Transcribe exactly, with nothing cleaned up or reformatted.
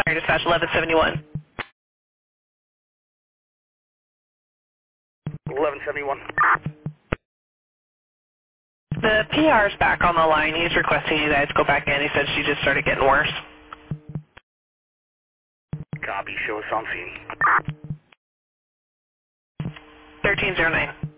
Dispatch eleven seventy-one. eleven seventy-one. The P R is back on the line. He's requesting you guys go back in. He said she just started getting worse. Copy. Show us on scene. thirteen oh nine.